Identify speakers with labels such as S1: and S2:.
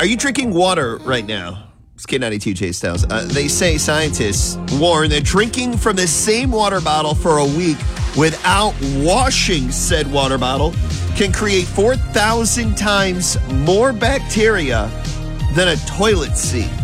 S1: Are you drinking water right now? It's K92 Chase Styles. They say scientists warn that drinking from the same water bottle for a week without washing said water bottle can create 4,000 times more bacteria than a toilet seat.